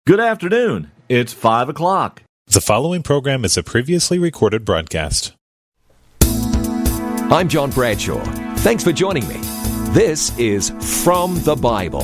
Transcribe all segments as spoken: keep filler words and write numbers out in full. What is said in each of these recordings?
Good afternoon. It's five o'clock. The following program is a previously recorded broadcast. I'm John Bradshaw. Thanks for joining me. This is From the Bible.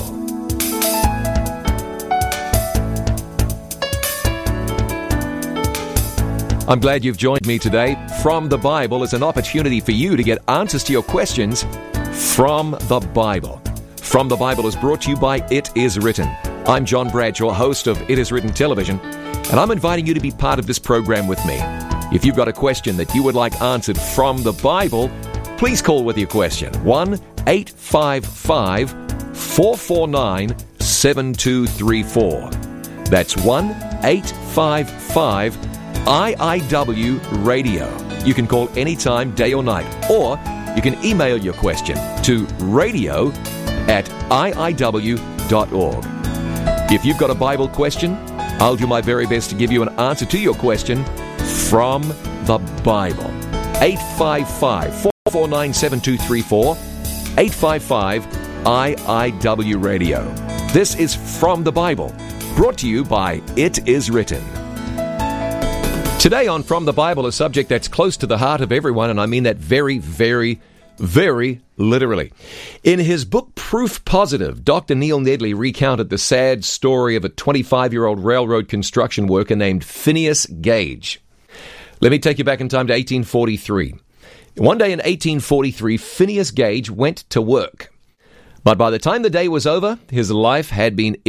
I'm glad you've joined me today. From the Bible is an opportunity for you to get answers to your questions from the Bible. From the Bible is brought to you by It Is Written. I'm John Bradshaw, host of It Is Written Television, and I'm inviting you to be part of this program with me. If you've got a question that you would like answered from the Bible, please call with your question. one eight five five, four four nine, seven two three four. That's one eight five five, I I W radio. You can call anytime, day or night, or you can email your question to radio at I I W dot org. If you've got a Bible question, I'll do my very best to give you an answer to your question from the Bible. eight five five, four four nine, seven two three four, eight five five, I I W radio. This is From the Bible, brought to you by It Is Written. Today on From the Bible, a subject that's close to the heart of everyone, and I mean that very, very, very literally. In his book, Proof Positive, Doctor Neil Nedley recounted the sad story of a twenty-five-year-old railroad construction worker named Phineas Gage. Let me take you back in time to eighteen forty-three. One day in eighteen forty-three, Phineas Gage went to work. But by the time the day was over, his life had been